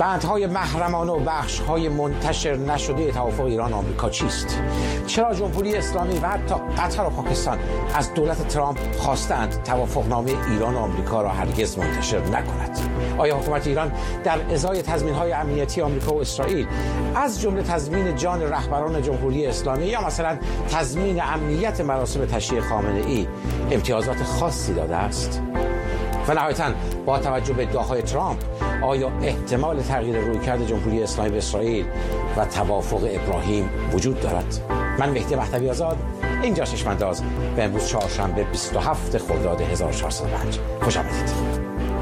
بندهای محرمانه و بخش‌های منتشر نشده توافق ایران و آمریکا چیست؟ چرا جمهوری اسلامی و حتی قطر و پاکستان از دولت ترامپ خواستند توافقنامه ایران و آمریکا را هرگز منتشر نکند؟ آیا حکومت ایران در ازای تضمین‌های امنیتی آمریکا و اسرائیل از جمله تضمین جان رهبران جمهوری اسلامی یا مثلا تضمین امنیت مراسم تشییع خامنه‌ای امتیازات خاصی داده است؟ و نهایتاً با توجه به ادعاهای ترامپ آیا احتمال تغییر رویکرد جمهوری اسلامی به اسرائیل و توافق ابراهیم وجود دارد؟ من مهدی مهدوی آزاد، اینجا چشم‌انداز، به امروز چهارشنبه 27 خرداد 1405. خوش آمدید.